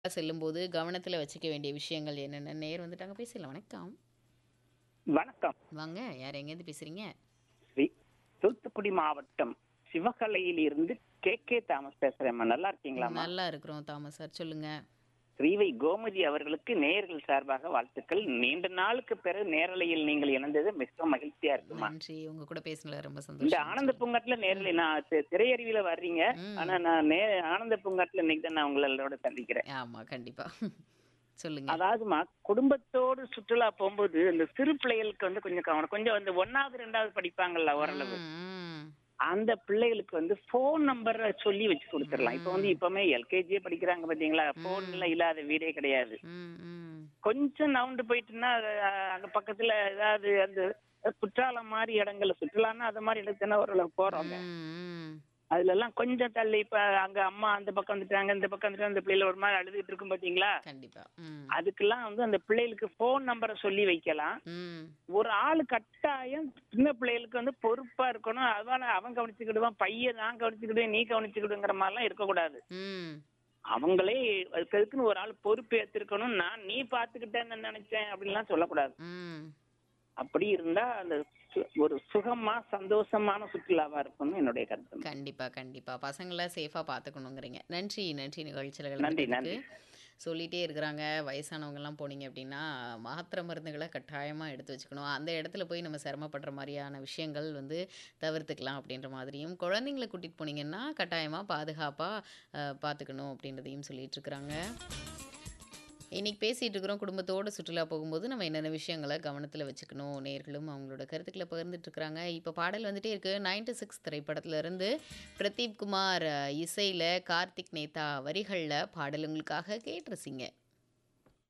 செல்லும்போது கவனத்துல வச்சுக்க வேண்டிய விஷயங்கள் என்னென்ன? நேர் வந்துட்டாங்க பேசிடலாம். வணக்கம். வணக்கம். வாங்க. யார் எங்கேருந்து பேசுறீங்க? ஸ்ரீ தூத்துக்குடி மாவட்டம் சிவகலையில் இருந்து கே தாமஸ் பேசுறேம்மா. நல்லா இருக்கீங்களாம்மா? நல்லா இருக்கிறோம் தாமஸ் சார். சொல்லுங்க. ஸ்ரீவை கோமதி அவர்களுக்கு நேயர்கள் சார்பாக வாழ்த்துக்கள். நீண்ட நாளுக்கு பிறகு நேரலையில் நீங்கள் இணைந்தது மிகவும் மகிழ்ச்சியா இருக்குமா. நன்றி. உங்க கூட பேசினதுல ரொம்ப இந்த சந்தோஷம். ஆனந்த சொல்லுங்க. பூங்காட்டுல ம். நேரலை நான் திரையறிவில வர்றீங்க. ஆனா ம். நான் ஆனந்த பூங்காட்டுல இன்னைக்கு தான் நான் உங்களோட சந்திக்கிறேன். ஆமா. கண்டிப்பா. சொல்லுங்க. அதாவதுமா குடும்பத்தோடு சுற்றுலா போகும்போது இந்த சிறு பிள்ளைகளுக்கு வந்து கொஞ்சம் கவனம், கொஞ்சம் வந்து 1வது 2வது படிப்பாங்கல்ல ஓரளவு. ம். ம். அந்த பிள்ளைகளுக்கு வந்து ஃபோன் நம்பர சொல்லி வச்சு குடுத்துரலாம். இப்ப வந்து ம். இப்பவுமே எல்கேஜியே படிக்கிறாங்க பாத்தீங்களா? ம். ஃபோன்ல இல்லாத வீடே கிடையாது. ம். ம். கொஞ்சம் நவுண்டு போயிட்டுன்னா, அங்க பக்கத்துல ஏதாவது அந்த குற்றாலம் மாரி இடங்கள்ல சுற்றுலான்னா அது மாரி இடத்துக்குனா ஓரளவு போறோங்க. ம். அதுலலாம் கொஞ்சம் தள்ளி இப்ப அங்க அம்மா அந்த பக்கம் வந்துட்டாங்க, இந்த பக்கம் வந்துட்டாங்க, அந்த பிள்ளைகள் ஒரு மாரி அழுதுட்டு இருக்கும் பாத்தீங்களா? கண்டிப்பா. ம். அதுக்கெல்லாம் வந்து அந்த பிள்ளைகளுக்கு ஃபோன் நம்பர சொல்லி வைக்கலாம். ம். ஒரு ஆளு கட்டாயம் சின்ன பிள்ளைகளுக்கு வந்து பொறுப்பா இருக்கணும். அதனால அவன் கவனிச்சுக்கிடுவான், பையன் நான் கவனிச்சுக்கிடுவேன், நீ கவனிச்சுக்கிடுங்கிற மாதிரிலாம் இருக்கக்கூடாது. ம். அவங்களே அதுக்குன்னு ஒரு ஆள் பொறுப்பு ஏத்திருக்கணும். நீ பாத்துக்கிட்டேன்னு நினைச்சேன் அப்படின்லாம் சொல்லக்கூடாது. ம். அப்படி இருந்தா அந்த ஒரு சுகமா சந்தோஷமான சுற்றுலாவா இருக்கும்னு என்னுடைய கருத்து. கண்டிப்பா, கண்டிப்பா. பசங்கள சேஃபா பார்த்துக்கணுங்கிறீங்க. நன்றி, நன்றி நிகழ்ச்சியில நன்றி கலந்துக்கிறதுக்கு. நன்றி. சொல்லிட்டே இருக்கிறாங்க, வயசானவங்கலாம் போனீங்க அப்படின்னா, மாத்திரை மருந்துகள கட்டாயமா எடுத்து வச்சுக்கணும். அந்த இடத்துல போய் நம்ம சிரமப்படுற மாரியான விஷயங்கள் வந்து தவிர்த்துக்கலாம் அப்படின்ற மாதிரியும், குழந்தைங்கள கூட்டிட்டு போனீங்கன்னா, கட்டாயமா பாதுகாப்பா பார்த்துக்கணும் அப்படின்றதையும் சொல்லிட்டு இருக்கிறாங்க. இன்னைக்கு பேசிட்டு இருக்கிறோம், குடும்பத்தோட சுற்றுலா போகும்போது நம்ம என்னென்ன விஷயங்கள கவனத்துல வச்சுக்கணும். நேயர்களும் அவங்களோட கருத்துக்கள பகிர்ந்துட்டு இருக்கிறாங்க. இப்ப பாடல் வந்துட்டே இருக்கு. 96 திரைப்படத்துல இருந்து பிரதீப் குமார் இசையில, கார்த்திக் நேதா வரிகள்ல பாடல் உங்களுக்காக கேட்டு ரசிங்க.